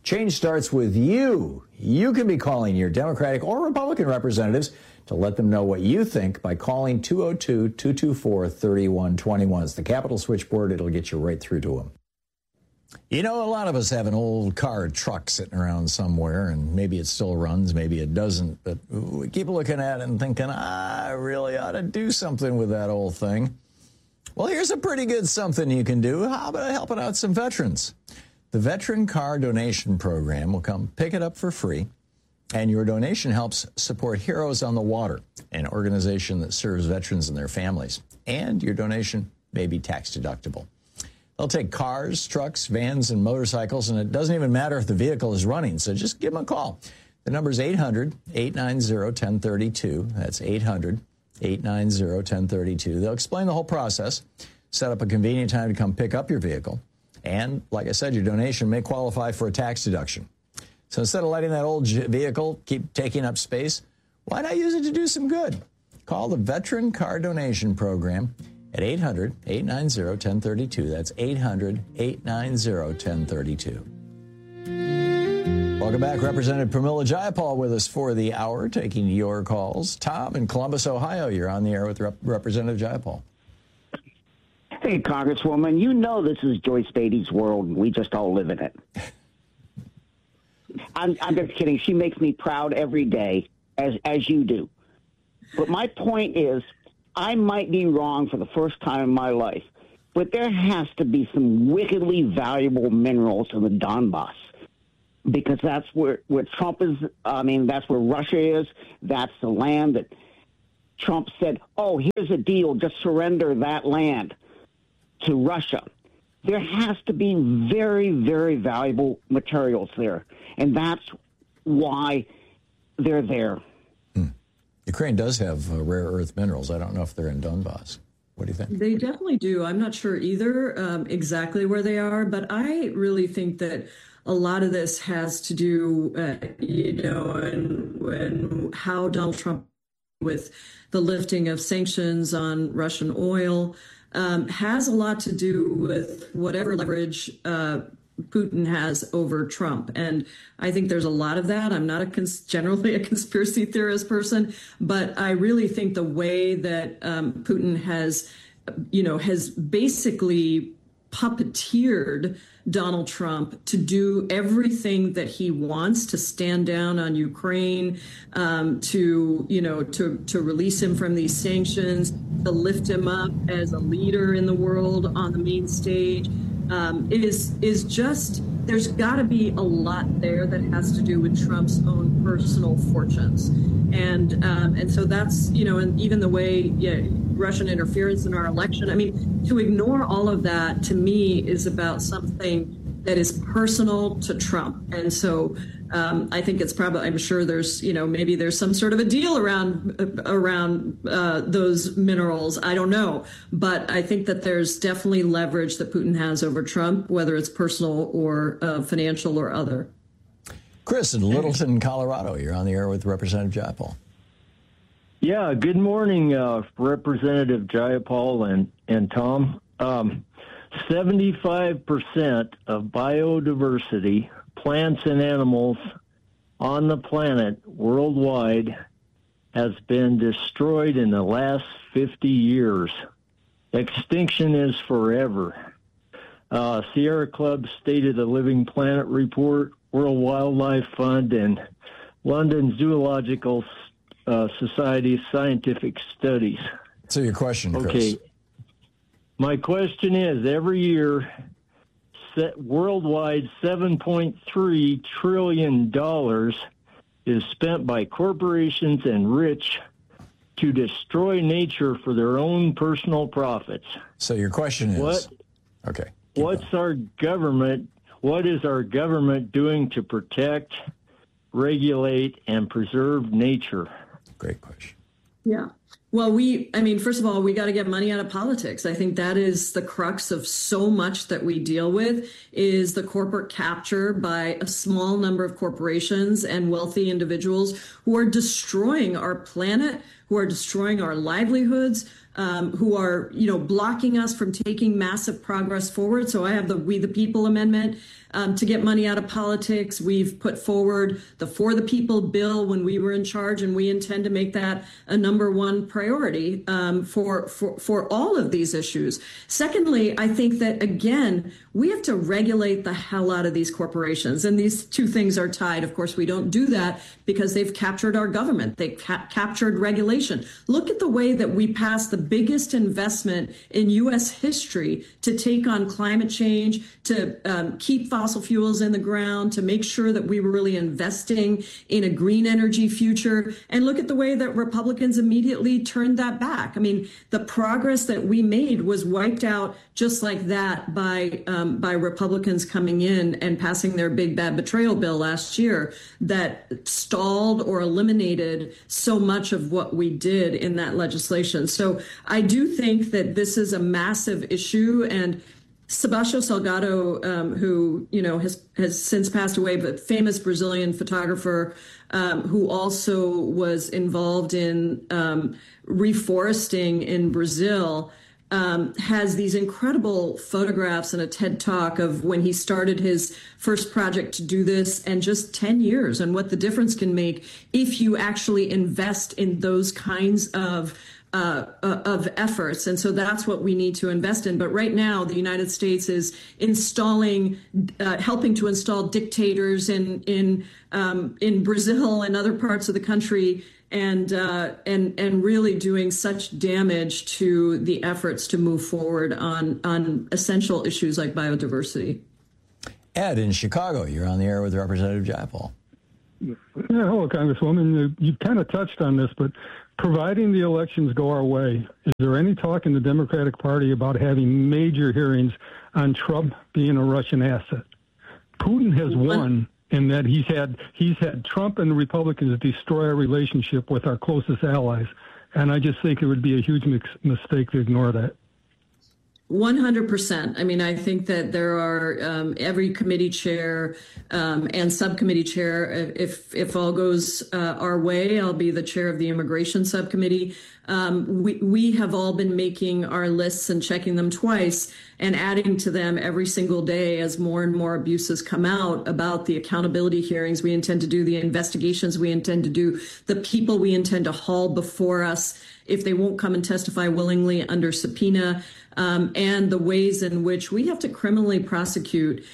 Change starts with you. You can be calling your Democratic or Republican representatives to let them know what you think by calling 202-224-3121. It's the Capitol switchboard. It'll get you right through to them. You know, a lot of us have an old car or truck sitting around somewhere, and maybe it still runs, maybe it doesn't, but we keep looking at it and thinking, I really ought to do something with that old thing. Well, here's a pretty good something you can do. How about helping out some veterans? The Veteran Car Donation Program will come pick it up for free, and your donation helps support Heroes on the Water, an organization that serves veterans and their families. And your donation may be tax deductible. They'll take cars, trucks, vans, and motorcycles, and it doesn't even matter if the vehicle is running, so just give them a call. The number is 800-890-1032. That's 800-890-1032. They'll explain the whole process, set up a convenient time to come pick up your vehicle, and, like I said, your donation may qualify for a tax deduction. So instead of letting that old vehicle keep taking up space, why not use it to do some good? Call the Veteran Car Donation Program at 800-890-1032. That's 800-890-1032. Welcome back. Representative Pramila Jayapal with us for the hour, taking your calls. Tom in Columbus, Ohio, you're on the air with Representative Jayapal. Hey, Congresswoman, you know this is Joyce Beatty's world, and we just all live in it. I'm just kidding. She makes me proud every day, as you do. But my point is, I might be wrong for the first time in my life, but there has to be some wickedly valuable minerals in the Donbass, because that's where Trump is. I mean, that's where Russia is. That's the land that Trump said, oh, here's a deal, just surrender that land to Russia. There has to be very, very valuable materials there, and that's why they're there. Ukraine does have rare earth minerals. I don't know if they're in Donbass. What do you think? They definitely do. I'm not sure either exactly where they are, but I really think that a lot of this has to do, and how Donald Trump, with the lifting of sanctions on Russian oil, has a lot to do with whatever leverage Putin has over Trump. And I think there's a lot of that. I'm not generally a conspiracy theorist person, but I really think the way that Putin has basically puppeteered Donald Trump to do everything that he wants, to stand down on Ukraine, to release him from these sanctions, to lift him up as a leader in the world on the main stage. It is just, there's got to be a lot there that has to do with Trump's own personal fortunes. And so that's, and even the way Russian interference in our election. I mean, to ignore all of that, to me, is about something that is personal to Trump. And so I think it's probably, I'm sure there's, maybe there's some sort of a deal around those minerals. I don't know. But I think that there's definitely leverage that Putin has over Trump, whether it's personal or financial or other. Chris in Littleton, Colorado, you're on the air with Representative Jayapal. Yeah, good morning, Representative Jayapal and Tom. 75% of biodiversity, plants and animals on the planet worldwide, has been destroyed in the last 50 years. Extinction is forever. Sierra Club State of the Living Planet Report, World Wildlife Fund, and London Zoological Society Scientific Studies. So your question, Chris. Okay. My question is, every year, worldwide $7.3 trillion is spent by corporations and rich to destroy nature for their own personal profits. So your question is... What is our government doing to protect, regulate, and preserve nature? Great question. Yeah. Well, first of all, we got to get money out of politics. I think that is the crux of so much that we deal with, is the corporate capture by a small number of corporations and wealthy individuals who are destroying our planet, who are destroying our livelihoods, who are, blocking us from taking massive progress forward. So I have the We the People amendment to get money out of politics. We've put forward the For the People bill when we were in charge, and we intend to make that a number one priority for all of these issues. Secondly, I think that, again, we have to regulate the hell out of these corporations. And these two things are tied. Of course, we don't do that because they've captured our government. They've captured regulation. Look at the way that we passed the biggest investment in U.S. history to take on climate change, to keep fossil fuels in the ground, to make sure that we were really investing in a green energy future. And look at the way that Republicans immediately turned that back. I mean, the progress that we made was wiped out just like that by Republicans coming in and passing their big bad betrayal bill last year that stalled or eliminated so much of what we did in that legislation. So I do think that this is a massive issue, and Sebastião Salgado, who has since passed away, but famous Brazilian photographer who also was involved in reforesting in Brazil, has these incredible photographs and a TED Talk of when he started his first project to do this, and just 10 years, and what the difference can make if you actually invest in those kinds of efforts. And so that's what we need to invest in. But right now, the United States is helping to install dictators in Brazil and other parts of the country, and really doing such damage to the efforts to move forward on essential issues like biodiversity. Ed, in Chicago, you're on the air with Representative Jayapal. Yeah, hello, Congresswoman. You kind of touched on this, but providing the elections go our way, is there any talk in the Democratic Party about having major hearings on Trump being a Russian asset? Putin has won in that he's had Trump and the Republicans destroy our relationship with our closest allies, and I just think it would be a huge mistake to ignore that. 100%. I mean, I think that there are every committee chair and subcommittee chair. If all goes our way, I'll be the chair of the immigration subcommittee. We have all been making our lists and checking them twice and adding to them every single day as more and more abuses come out about the accountability hearings we intend to do, the investigations we intend to do, the people we intend to haul before us if they won't come and testify willingly under subpoena, and the ways in which we have to criminally prosecute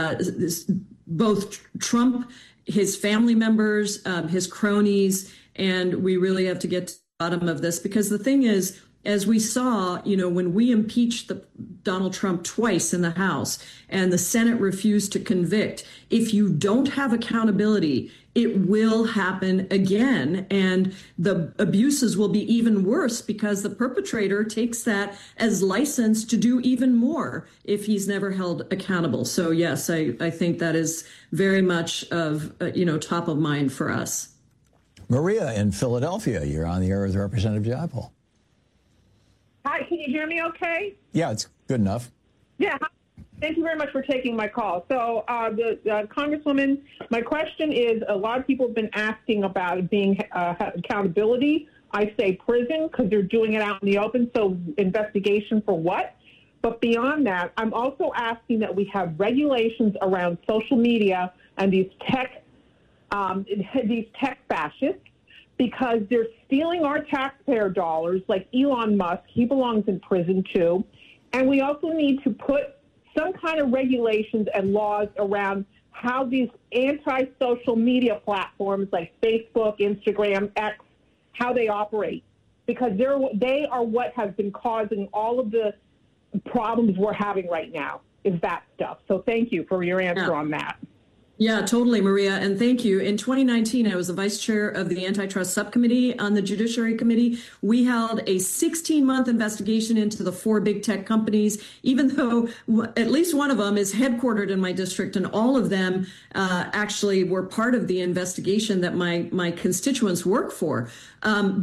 both Trump, his family members, his cronies, and we really have to get to the bottom of this, because the thing is, as we saw, when we impeached Donald Trump twice in the House and the Senate refused to convict, if you don't have accountability, it will happen again. And the abuses will be even worse because the perpetrator takes that as license to do even more if he's never held accountable. So, yes, I think that is very much of, top of mind for us. Maria in Philadelphia, you're on the air with Representative Jayapal. Hi, can you hear me okay? Yeah, it's good enough. Yeah, thank you very much for taking my call. So, the Congresswoman, my question is, a lot of people have been asking about being accountability. I say prison because they're doing it out in the open, so investigation for what? But beyond that, I'm also asking that we have regulations around social media and these tech fascists, because they're stealing our taxpayer dollars, like Elon Musk. He belongs in prison, too. And we also need to put some kind of regulations and laws around how these anti-social media platforms like Facebook, Instagram, X, how they operate. Because they are what has been causing all of the problems we're having right now, is that stuff. So thank you for your answer on that. Yeah, totally, Maria. And thank you. In 2019, I was the vice chair of the Antitrust Subcommittee on the Judiciary Committee. We held a 16-month investigation into the 4 big tech companies, even though at least one of them is headquartered in my district, and all of them actually were part of the investigation that my constituents work for. But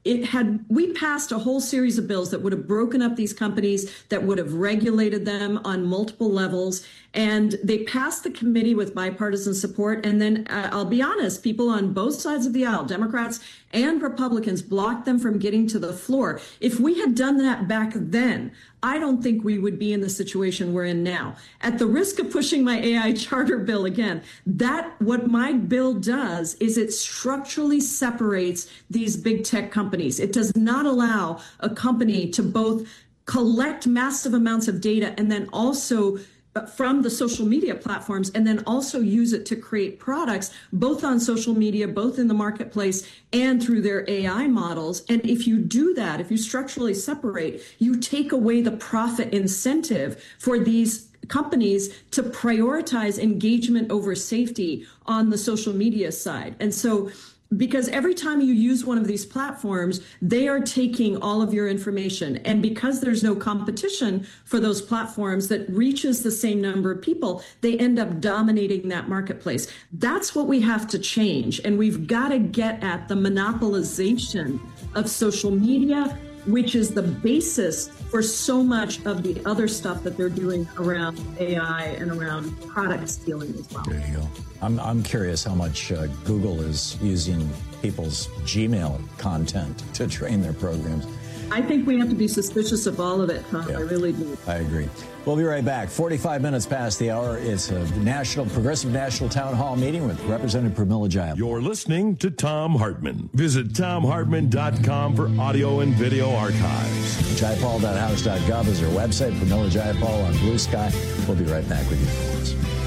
we passed a whole series of bills that would have broken up these companies, that would have regulated them on multiple levels. And they passed the committee with bipartisan support. And then I'll be honest, people on both sides of the aisle, Democrats and Republicans, blocked them from getting to the floor. If we had done that back then, I don't think we would be in the situation we're in now. At the risk of pushing my AI charter bill again, what my bill does is it structurally separates these big tech companies. It does not allow a company to both collect massive amounts of data and then also from the social media platforms, and then also use it to create products, both on social media, both in the marketplace and through their AI models. And if you do that, if you structurally separate, you take away the profit incentive for these companies to prioritize engagement over safety on the social media side. And so, because every time you use one of these platforms, they are taking all of your information. And because there's no competition for those platforms that reaches the same number of people, they end up dominating that marketplace. That's what we have to change. And we've got to get at the monopolization of social media, which is the basis for so much of the other stuff that they're doing around AI and around product stealing as well. There you go. I'm curious how much Google is using people's Gmail content to train their programs. I think we have to be suspicious of all of it, Tom. Yeah, I really do. I agree. We'll be right back. 45 minutes past the hour. It's a Progressive National Town Hall meeting with Representative Pramila Jayapal. You're listening to Thom Hartmann. Visit ThomHartmann.com for audio and video archives. Jayapal.house.gov is our website. Pramila Jayapal on Blue Sky. We'll be right back with you, folks.